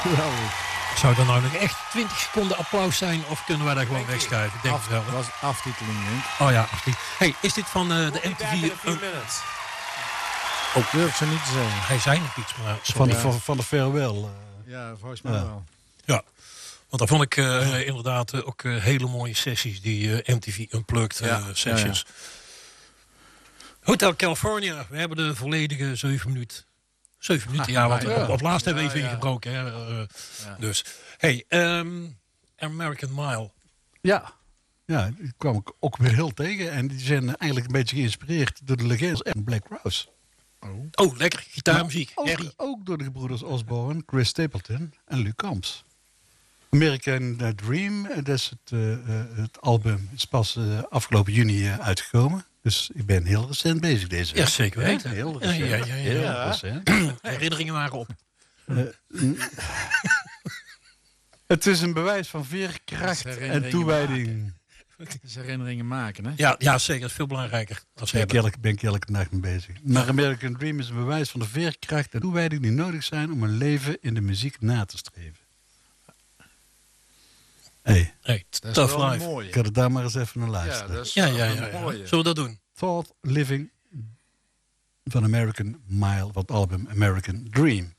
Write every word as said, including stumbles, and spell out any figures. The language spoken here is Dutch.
Geweldig. Zou er nou nog echt twintig seconden applaus zijn of kunnen wij daar gewoon wegschuiven? Ik denk Af, het wel. dat was aftiteling, denk ik. Oh ja, aftie- hey, is dit van uh, de M T V? Uh, Oh, durf ze niet te zeggen. hij zei nog iets, maar Van de, Ja. van, van de farewell. Uh, Ja, volgens mij Ja. wel. ja. Want daar vond ik uh, inderdaad uh, ook uh, hele mooie sessies, die uh, M T V Unplugged uh, Ja. sessions. Ja, ja. Hotel California, we hebben de volledige zeven minuten. Zeven minuten, ja, want ja. op, op laatst hebben we Ja, even ja. ingebroken. Hè, uh, Ja. Dus, hey, um, American Mile. ja. Ja, die kwam ik ook weer heel tegen. En die zijn eigenlijk een beetje geïnspireerd door de legendes en Black Rose. Oh. Oh, lekker, gitaarmuziek, Ook, herrie. ook door de gebroeders Osborne, Chris Stapleton en Luc Combs. American Dream, dat is het, uh, het album, is pas uh, afgelopen juni uh, uitgekomen. Dus ik ben heel recent bezig deze week. Ja, zeker weten. Heel Ja, recent. ja, ja, ja. Heel Ja. recent. Herinneringen waren op. Uh, het is een bewijs van veerkracht Dat is en herinneringen toewijding. Dus herinneringen maken, hè? Ja, ja, zeker. Dat is veel belangrijker. Als Daar hebben. ben ik, ben ik elke nacht mee bezig. Maar American Dream is een bewijs van de veerkracht en toewijding die nodig zijn om een leven in de muziek na te streven. Hey, Hey, Dat is tough wel een life. mooie. ik had het daar maar eens even naar Ja, luisteren. dat is Ja, wel ja, een ja, ja. mooie. Zullen we dat doen? Thought Living van American Mile, van het album American Dream.